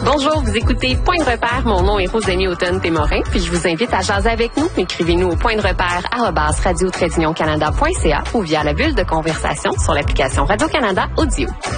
Bonjour, vous écoutez Point de repère. Mon nom est Rosémie Automne-Témorin, puis je vous invite à jaser avec nous. Écrivez-nous au pointderepère@radio-canada.ca ou via la bulle de conversation sur l'application Radio-Canada Audio.